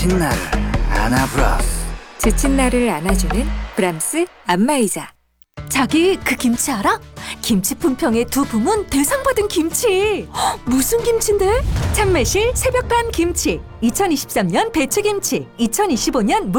지친 나를 안아브라스. 지친 나를 안아주는 브람스 안마의자. 자기 그 김치 알아? 김치 품평의 두 부문 대상 받은 김치. 헉, 무슨 김치인데? 참매실 새벽반 김치, 2023년 배추김치, 2025년